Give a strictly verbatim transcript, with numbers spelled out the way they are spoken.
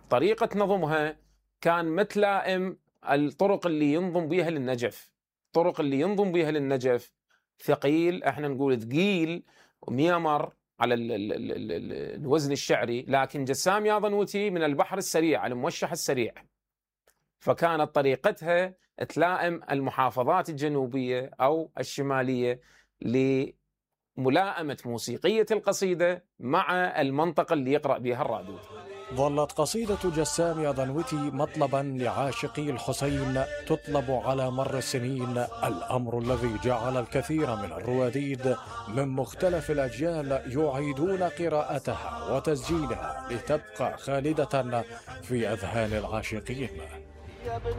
طريقة نظمها كان متلائم الطرق اللي ينظم بها للنجف. الطرق اللي ينظم بها للنجف ثقيل، احنا نقول ثقيل وميمر على ال ال ال ال ال الوزن الشعري، لكن جسام ياظنوتي من البحر السريع الموشح السريع، فكانت طريقتها تلائم المحافظات الجنوبية أو الشمالية لملائمة موسيقية القصيدة مع المنطقة اللي يقرأ بها الرادود. ظلت قصيدة جسام ياظنوتي مطلبا لعاشقي الحسين تطلب على مر السنين، الأمر الذي جعل الكثير من الرواديد من مختلف الأجيال يعيدون قراءتها وتسجيلها لتبقى خالدة في أذهان العاشقين.